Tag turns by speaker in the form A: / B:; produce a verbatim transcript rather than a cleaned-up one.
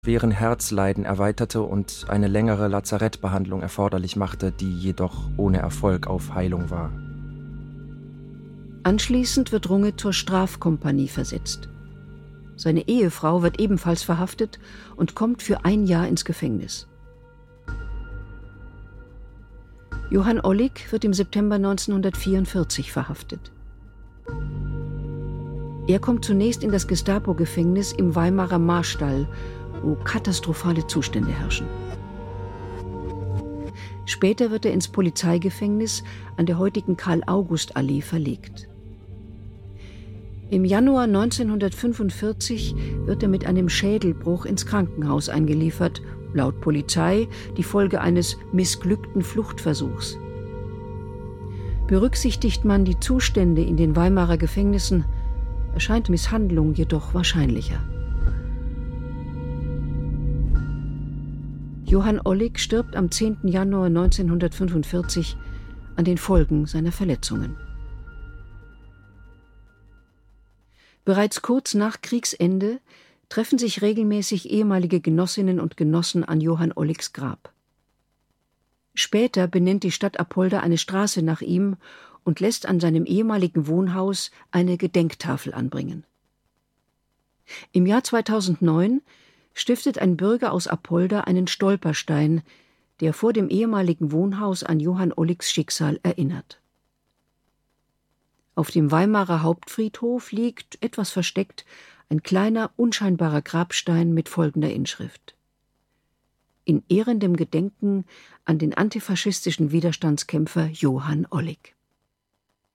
A: schweren Herzleiden erweiterte und eine längere Lazarettbehandlung erforderlich machte, die jedoch ohne Erfolg auf Heilung war.
B: Anschließend wird Runge zur Strafkompanie versetzt. Seine Ehefrau wird ebenfalls verhaftet und kommt für ein Jahr ins Gefängnis. Johann Ollik wird im September neunzehnhundertvierundvierzig verhaftet. Er kommt zunächst in das Gestapo-Gefängnis im Weimarer Marstall, wo katastrophale Zustände herrschen. Später wird er ins Polizeigefängnis an der heutigen Karl-August-Allee verlegt. Im Januar neunzehnhundertfünfundvierzig wird er mit einem Schädelbruch ins Krankenhaus eingeliefert, laut Polizei die Folge eines missglückten Fluchtversuchs. Berücksichtigt man die Zustände in den Weimarer Gefängnissen, erscheint Misshandlung jedoch wahrscheinlicher. Johann Ollik stirbt am zehnten Januar neunzehnhundertfünfundvierzig an den Folgen seiner Verletzungen. Bereits kurz nach Kriegsende treffen sich regelmäßig ehemalige Genossinnen und Genossen an Johann Olliks Grab. Später benennt die Stadt Apolda eine Straße nach ihm und lässt an seinem ehemaligen Wohnhaus eine Gedenktafel anbringen. Im Jahr zweitausendneun stiftet ein Bürger aus Apolda einen Stolperstein, der vor dem ehemaligen Wohnhaus an Johann Olliks Schicksal erinnert. Auf dem Weimarer Hauptfriedhof liegt, etwas versteckt, ein kleiner, unscheinbarer Grabstein mit folgender Inschrift: In ehrendem Gedenken an den antifaschistischen Widerstandskämpfer Johann Ollik.